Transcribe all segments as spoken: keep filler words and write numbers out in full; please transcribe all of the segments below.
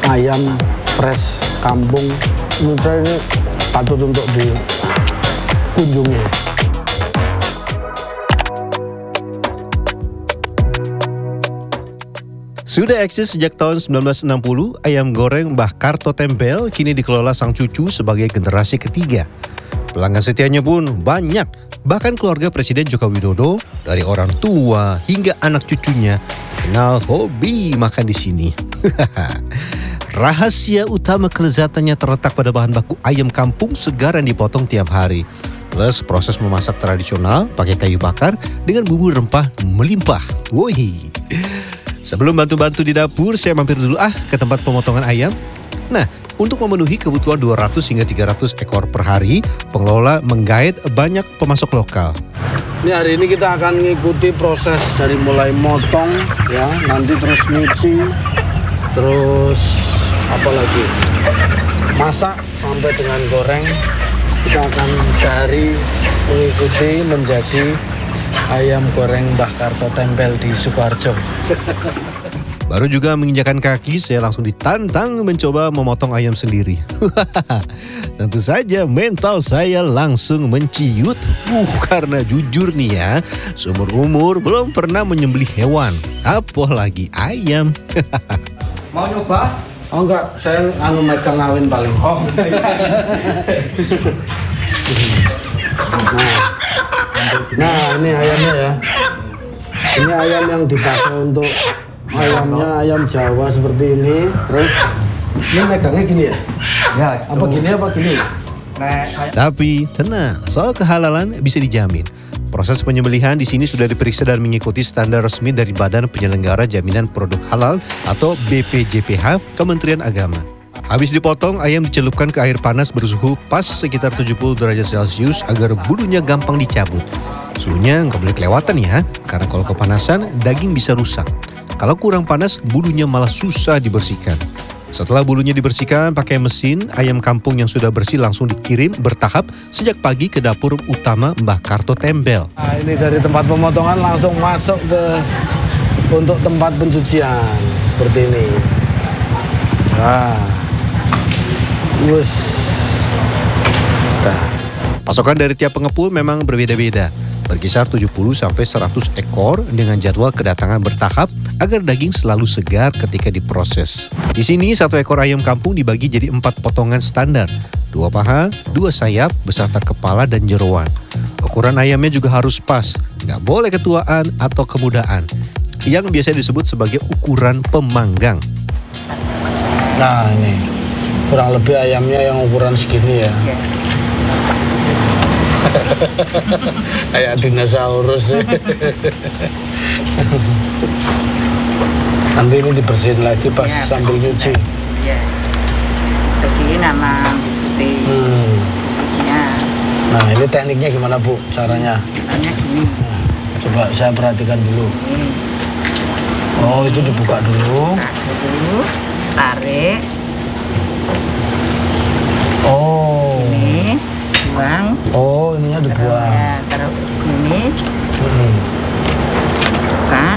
ayam fresh kampung. Menurut saya ini patut untuk dikunjungi. Sudah eksis sejak tahun sembilan belas enam puluh, ayam goreng Mbah Karto Tempel kini dikelola sang cucu sebagai generasi ketiga. Pelanggan setianya pun banyak, bahkan keluarga Presiden Joko Widodo, dari orang tua hingga anak cucunya, kenal hobi makan di sini. Rahasia utama kelezatannya terletak pada bahan baku ayam kampung segar yang dipotong tiap hari. Plus proses memasak tradisional pakai kayu bakar dengan bumbu rempah melimpah. Woi. Sebelum bantu-bantu di dapur, saya mampir dulu ah ke tempat pemotongan ayam. Nah, untuk memenuhi kebutuhan dua ratus hingga tiga ratus ekor per hari, pengelola menggait banyak pemasok lokal. Ini hari ini kita akan mengikuti proses dari mulai motong, ya, nanti terus nyuci, terus apa lagi, masak sampai dengan goreng. Kita akan sehari mengikuti menjadi ayam goreng Mbah Karto Tempel di Sukoharjo. Baru juga menginjakan kaki, saya langsung ditantang mencoba memotong ayam sendiri. Tentu saja mental saya langsung menciut. Uh, karena jujur nih ya, seumur umur belum pernah menyembelih hewan, apalagi ayam. Mau nyoba? Oh enggak, saya anu megang ngawin paling. Oh. Nah, nah ini ayamnya ya. Ini ayam yang dipakai untuk ayamnya ayam Jawa seperti ini. Terus ini megangnya gini ya? Ya. Apa gini apa gini? Nah, Tapi tenang, soal kehalalan bisa dijamin. Proses penyembelihan di sini sudah diperiksa dan mengikuti standar resmi dari Badan Penyelenggara Jaminan Produk Halal atau B P J P H Kementerian Agama. Habis dipotong, ayam dicelupkan ke air panas bersuhu pas sekitar tujuh puluh derajat Celcius agar bulunya gampang dicabut. Suhunya nggak boleh kelewatan ya, karena kalau kepanasan daging bisa rusak. Kalau kurang panas, bulunya malah susah dibersihkan. Setelah bulunya dibersihkan pakai mesin, ayam kampung yang sudah bersih langsung dikirim bertahap sejak pagi ke dapur utama Mbah Karto Tempel. Nah, ini dari tempat pemotongan langsung masuk ke untuk tempat pencucian seperti ini. Nah, wus. Nah. Pasokan dari tiap pengepul memang berbeda-beda, berkisar tujuh puluh sampai seratus ekor dengan jadwal kedatangan bertahap agar daging selalu segar ketika diproses. Di sini satu ekor ayam kampung dibagi jadi empat potongan standar, dua paha, dua sayap beserta kepala dan jeroan. Ukuran ayamnya juga harus pas, nggak boleh ketuaan atau kemudaan, yang biasa disebut sebagai ukuran pemanggang. Nah ini kurang lebih ayamnya yang ukuran segini ya. Kayak dinosaurus. Nanti ini dibersihin lagi pas ya, sambil nyuci. Iya. Bersihin sama putih. Hmm. Ya. Nah ini tekniknya gimana Bu? Caranya? Caranya gini. Nah, coba saya perhatikan dulu. Ini. Oh itu dibuka dulu. Buka dulu. Tarik. Oh. Ini buang. Oh ininya dibuang. Ya, taruh sini. Hmm. Buka.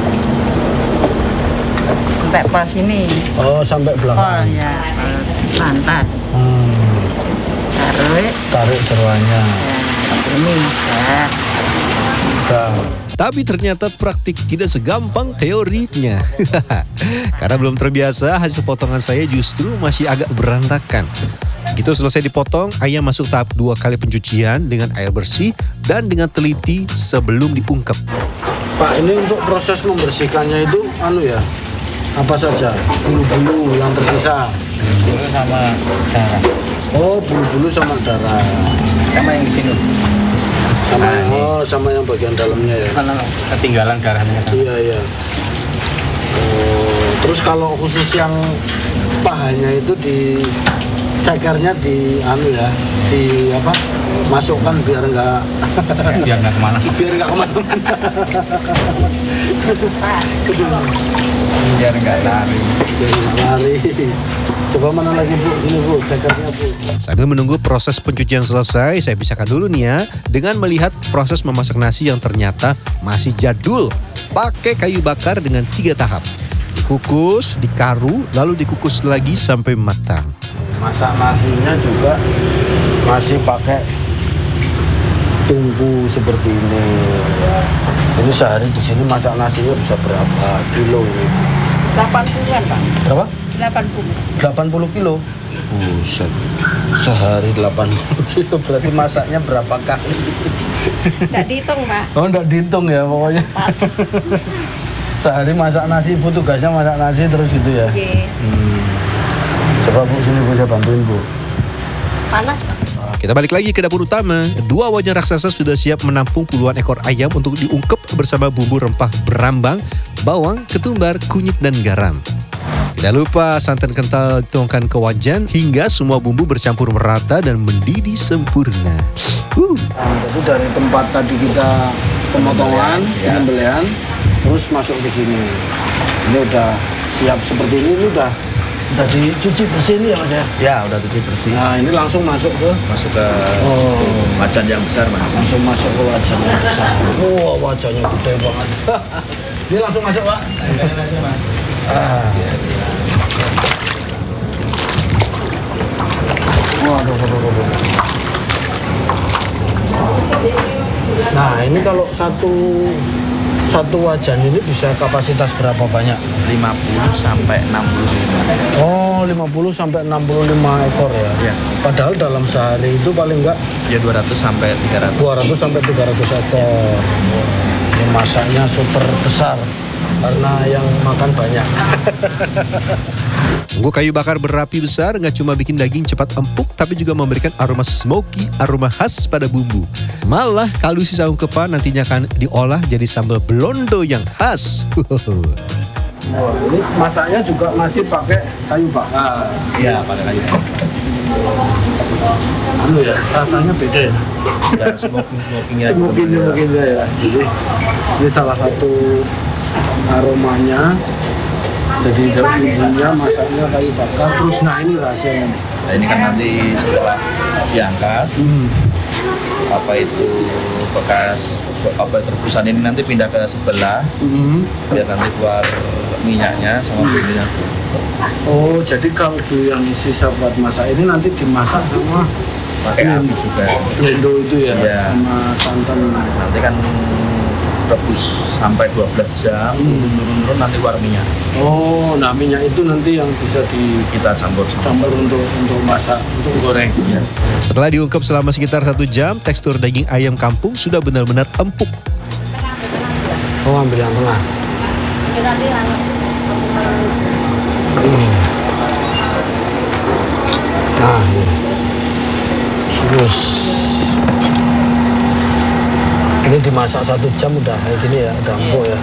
Sampai pas sini. Oh sampai Oh belakang. ya, pantat. Hmm. Tarik. Tarik jeroannya. Ya, ini. Ya. Udah. Tapi ternyata praktik tidak segampang teorinya. Karena belum terbiasa, hasil potongan saya justru masih agak berantakan. Begitu selesai dipotong, ayam masuk tahap dua kali pencucian dengan air bersih dan dengan teliti sebelum diungkep. Pak, ini untuk proses membersihkannya itu anu ya, apa saja? Bulu-bulu yang tersisa. bulu sama darah. Oh, bulu-bulu sama darah. Sama yang di sini. Sama Nah, yang, ini. oh, sama yang bagian dalamnya ya. Karena ketinggalan darahnya. Iya, iya. Oh, terus kalau khusus yang pahanya itu di cekernya di anu ya, di apa? Masukkan biar enggak Biar nggak kemana. biar enggak kemana-mana. Biar nggak lari. Biar enggak lari. Coba mana lagi Bu? Ini Bu, cekernya Bu. Sambil menunggu proses pencucian selesai, saya pisahkan dulu nih ya dengan melihat proses memasak nasi yang ternyata masih jadul. Pakai kayu bakar dengan tiga tahap. Dikukus, dikaru, lalu dikukus lagi sampai matang. Masak nasinya juga masih pakai tungku seperti ini. Ini sehari di sini masak nasinya bisa berapa kilo ini? delapan puluhan Pak. Berapa? delapan puluh. delapan puluh kilo. Buset. Sehari delapan puluh kilo berarti masaknya berapa kali? Nggak dihitung Pak. Oh, enggak dihitung ya pokoknya. Sehari masak nasi, ibu tugasnya masak nasi terus gitu ya? Oke. Hmm. Coba Bu, sini Bu, saya bantuin Bu. Panas Pak. Kita balik lagi ke dapur utama. Dua wajan raksasa sudah siap menampung puluhan ekor ayam untuk diungkep bersama bumbu rempah berambang, bawang, ketumbar, kunyit, dan garam. Tidak lupa santan kental dituangkan ke wajan hingga semua bumbu bercampur merata dan mendidih sempurna. Uh. Nah, jadi dari tempat tadi kita pemotongan, penyembelihan, terus masuk ke sini. Ini udah siap seperti ini, ini udah udah dicuci bersih ini ya Mas ya? Ya, udah cuci bersih. Nah, ini langsung masuk ke Masuk ke oh, wajan yang besar, Mas. langsung masuk ke wajan yang besar. Wah, wajannya gede banget. Ini langsung masuk, Pak. Ah. Waduh, waduh, waduh. Nah, ini kalau satu satu wajan ini bisa kapasitas berapa banyak? lima puluh sampai enam puluh lima. Oh, lima puluh sampai enam puluh lima ekor ya. Ya. Padahal dalam sehari itu paling enggak Ya dua ratus sampai tiga ratus. dua ratus sampai tiga ratus ekor. Ini masaknya super besar karena yang makan banyak. Tunggu kayu bakar berapi besar nggak cuma bikin daging cepat empuk, tapi juga memberikan aroma smoky, aroma khas pada bumbu. Malah kaldu sisa ungkepan nantinya akan diolah jadi sambal blondo yang khas. Wah, ini masaknya juga masih pakai kayu bakar. Iya, pada kayu. Anu ya, rasanya beda ya. Ya, smoking smokingnya. Semungkinnya mungkinnya ya. Jadi ini salah satu aromanya. Jadi dari bumbunya masaknya kayu bakar. Terus nah ini rahasianya. Nah, ini kan nanti setelah diangkat, Hmm. apa itu bekas apa tebusan ini nanti pindah ke sebelah, Hmm. biar nanti keluar minyaknya sama bumbunya. Oh, jadi kaldu yang sisa buat masak ini nanti dimasak sama Pakai api juga. blendo itu ya, Iya. sama santan. Nanti kan rebus sampai dua belas jam, turun-turun nanti keluar minyak. Oh, nah minyak itu nanti yang bisa Kita campur sama dicampur untuk untuk masak, untuk goreng. Ya. Setelah diungkep selama sekitar satu jam, tekstur daging ayam kampung sudah benar-benar empuk. Oh, ambil yang tengah. Hmm. Nah, ini. Terus ini dimasak satu jam udah kayak gini ya, udah empuk ya.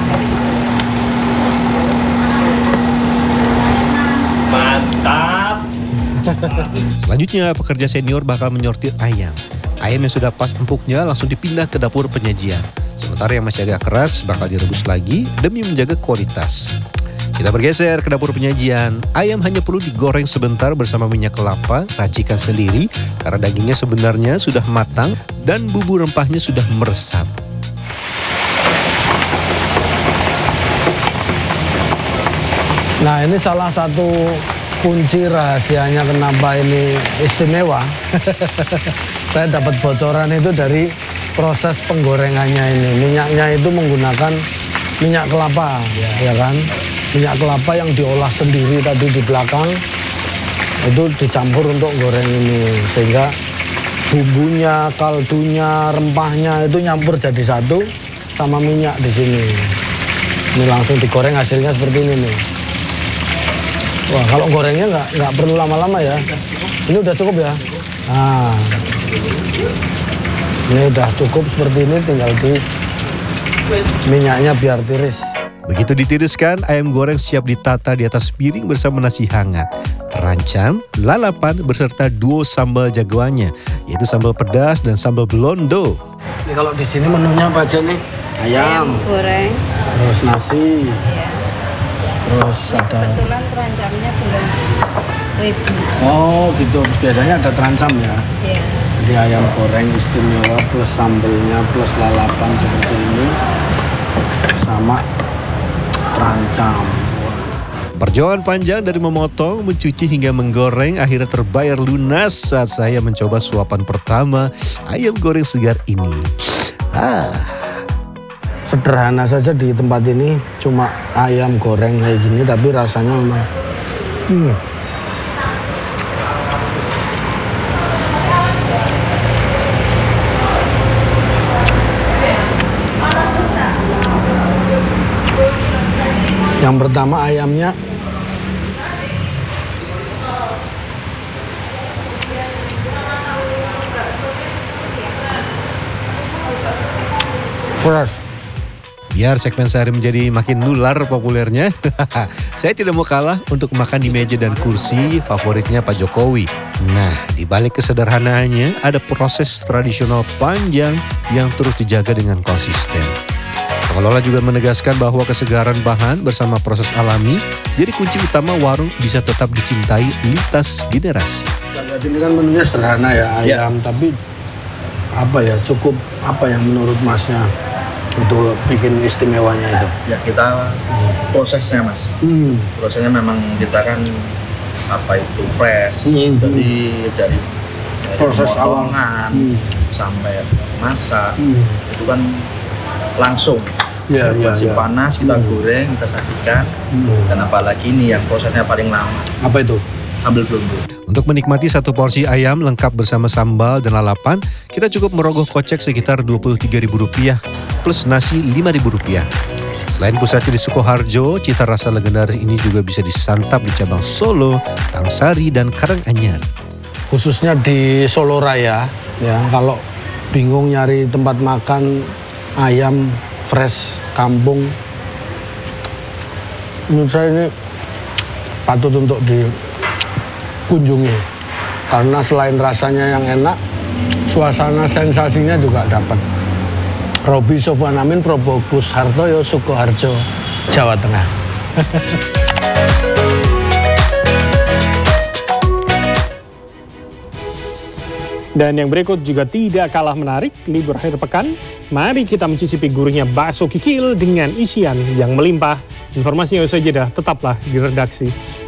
Mantap. Selanjutnya, pekerja senior bakal menyortir ayam. Ayam yang sudah pas empuknya langsung dipindah ke dapur penyajian. Sementara yang masih agak keras bakal direbus lagi demi menjaga kualitas. Kita bergeser ke dapur penyajian. Ayam hanya perlu digoreng sebentar bersama minyak kelapa, racikan sendiri karena dagingnya sebenarnya sudah matang dan bumbu rempahnya sudah meresap. Nah, ini salah satu kunci rahasianya kenapa ini istimewa. Saya dapat bocoran itu dari proses penggorengannya ini. Minyaknya itu menggunakan minyak kelapa, ya, ya kan? Minyak kelapa yang diolah sendiri tadi di belakang itu dicampur untuk goreng ini, sehingga bumbunya, kaldunya, rempahnya itu nyampur jadi satu sama minyak di sini. Ini langsung digoreng, hasilnya seperti ini nih. Wah, kalau gorengnya nggak nggak perlu lama-lama ya. Ini udah cukup ya. Nah, ini udah cukup seperti ini, tinggal di minyaknya biar tiris. Begitu ditiriskan, ayam goreng siap ditata di atas piring bersama nasi hangat, terancam, lalapan beserta duo sambal jagoannya, yaitu sambal pedas dan sambal blondo. Ini kalau di sini menunya apa aja nih? Ayam, goreng. terus nasi, Ya. terus ada. Kebetulan terancamnya belum ready. Oh gitu, biasanya ada terancam ya. Ya. Jadi ayam goreng istimewa plus sambelnya plus lalapan seperti ini sama terancam. Wah. Perjuangan panjang dari memotong, mencuci hingga menggoreng akhirnya terbayar lunas saat saya mencoba suapan pertama ayam goreng segar ini. Ah, Sederhana saja di tempat ini, cuma ayam goreng kayak gini, tapi rasanya memang hmm. Yang pertama ayamnya fresh. biar segmen sehari menjadi makin nular populernya, saya tidak mau kalah untuk makan di meja dan kursi favoritnya Pak Jokowi. Nah, di balik kesederhanaannya ada proses tradisional panjang yang terus dijaga dengan konsisten. Pengelola juga menegaskan bahwa kesegaran bahan bersama proses alami jadi kunci utama warung bisa tetap dicintai lintas generasi. Lihat ini kan menunya sederhana ya, ayam, ya. Tapi apa ya, cukup apa yang menurut Masnya untuk bikin istimewanya itu? Ya kita prosesnya Mas, hmm. prosesnya memang kita kan apa itu press, hmm. jadi dari, dari proses potongan hmm. sampai masak hmm. itu kan langsung. Ya, masih ya, ya. panas, kita hmm. goreng, kita sajikan, hmm. dan apalagi ini yang prosesnya paling lama. Apa itu? Ambil bumbu. Untuk menikmati satu porsi ayam lengkap bersama sambal dan lalapan, kita cukup merogoh kocek sekitar dua puluh tiga ribu rupiah plus nasi lima ribu rupiah. Selain pusatnya di Sukoharjo, cita rasa legendaris ini juga bisa disantap di cabang Solo, Tangsari, dan Karanganyar. Khususnya di Solo Raya, ya kalau bingung nyari tempat makan ayam fresh kampung, menurut saya ini patut untuk dikunjungi karena selain rasanya yang enak, suasana sensasinya juga dapat. Roby Sofwan Amin, Probokus Hartoyo, Sukoharjo, Jawa Tengah. Dan yang berikut juga tidak kalah menarik, libur akhir pekan. Mari kita mencicipi gurihnya bakso kikil dengan isian yang melimpah. Informasinya usai jeda, tetaplah di redaksi.